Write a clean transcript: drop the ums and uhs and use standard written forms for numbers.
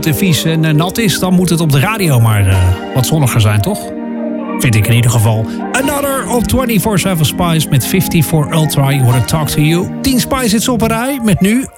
koud en vies en nat is... dan moet het op de radio maar wat zonniger zijn, toch? Vind ik in ieder geval. Another op 24/7 Spice met 54 Ultra. Je hoort het Talk to You. 10 Spice hits op een rij met nu